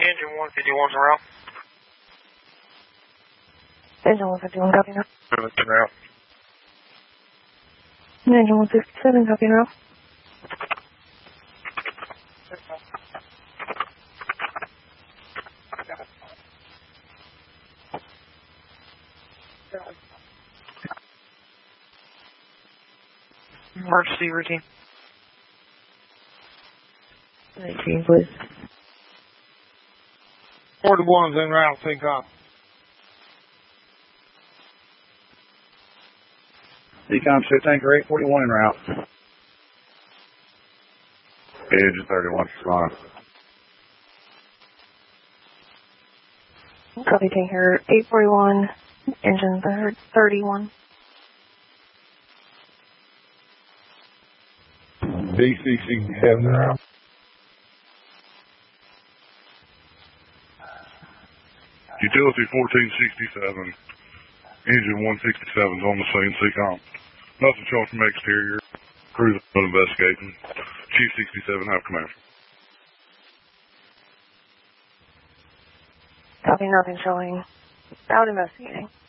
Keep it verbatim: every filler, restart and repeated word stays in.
Engine one fifty-one's en route. Engine one fifty-one, copy now. En route. Engine one sixty-seven, copy now. Emergency routine. nineteen, please. forty-one's en route, take off. Decom two, Tanker eight forty-one en route. Engine thirty-one, respond. Copy, Tanker eight forty-one, engine thirty-one. D C sixty-seven en route. Utility fourteen sixty-seven, engine one sixty-seven is on the scene, C COM. Nothing shown from exterior. Crews are investigating. Chief sixty-seven, have command. Copy, nothing showing. Out investigating.